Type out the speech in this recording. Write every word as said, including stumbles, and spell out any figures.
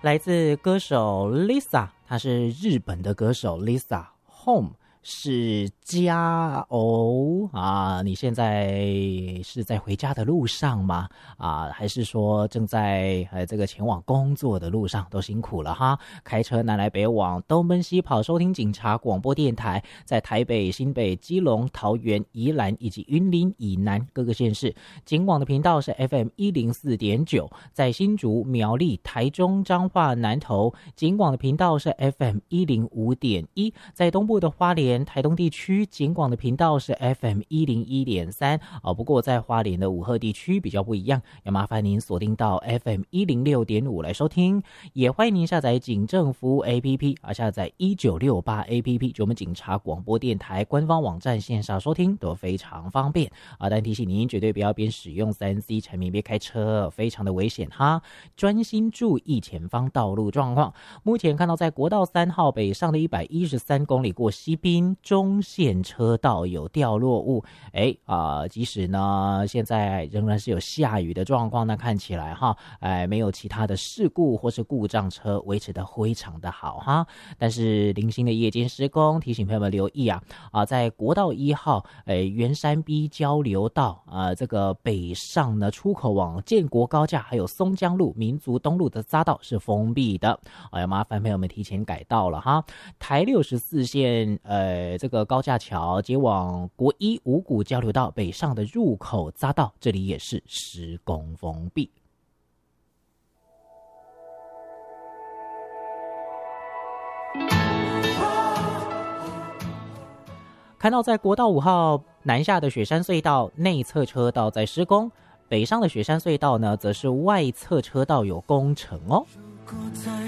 来自歌手 Lisa， 她是日本的歌手 Lisa。 Home 是家哦啊，你现在是在回家的路上吗？啊，还是说正在呃这个前往工作的路上？都辛苦了哈！开车南来北往，东奔西跑，收听警察广播电台，在台北、新北、基隆、桃园、宜兰以及云林以南各个县市，警广的频道是 F M 一零四点九，在新竹、苗栗、台中、彰化、南投，警广的频道是 F M 一零五点一，在东部的花莲、台东地区，警广的频道是 F M 一零一点三、哦、不过在花莲的武鹤地区比较不一样，要麻烦您锁定到 F M 一零六点五来收听，也欢迎您下载警政服务 A P P 啊，下载一九六八 A P P， 就我们警察广播电台官方网站线上收听都非常方便啊。但提醒您绝对不要边使用 三 C 产品边开车，非常的危险哈，专心注意前方道路状况。目前看到在国道三号北上的一百一十三公里过西滨中线车道有掉落物，哎啊、呃，即使呢现在仍然是有下雨的状况，那看起来哈，哎没有其他的事故或是故障车，维持的非常的好哈。但是零星的夜间施工，提醒朋友们留意啊啊，在国道一号哎圆山 B 交流道啊、呃、这个北上呢出口往建国高架还有松江路、民族东路的匝道是封闭的，哎呀麻烦朋友们提前改道了哈。台六十四线呃这个高架桥接往国一五股交流道北上的入口匝道，这里也是施工封闭。看到在国道五号南下的雪山隧道内侧车道在施工，北上的雪山隧道呢则是外侧车道有工程哦。